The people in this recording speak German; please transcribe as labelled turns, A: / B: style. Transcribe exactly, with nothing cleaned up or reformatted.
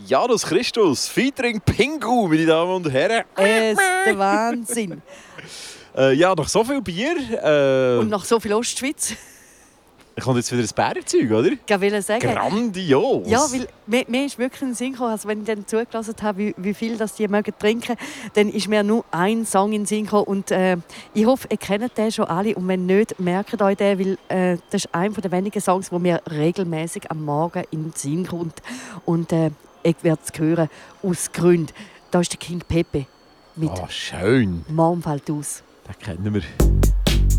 A: Janus Christus, featuring Pingu, meine Damen und Herren.
B: Es ist der Wahnsinn.
A: Äh, ja, nach so viel Bier. Äh,
B: Und nach so viel Ostschweiz.
A: kommt jetzt wieder ein Bärenzeug, oder?
B: Ich will sagen.
A: Grandios.
B: Ja, weil mir, mir ist wirklich ein Sinn gekommen, also wenn ich dann zugelassen habe, wie, wie viel das die mögen trinken, dann ist mir nur ein Song in den Sinn gekommen. Und äh, ich hoffe, ihr kennt den schon alle. Und wenn nicht, merkt euch den, weil äh, das ist einer der wenigen Songs, die mir regelmäßig am Morgen in den Sinn kommt. Und äh, ich werde es hören, aus Gründen. Da ist der King Pepe mit
A: Oh, schön.
B: «Morgen fällt aus».
A: Den kennen wir.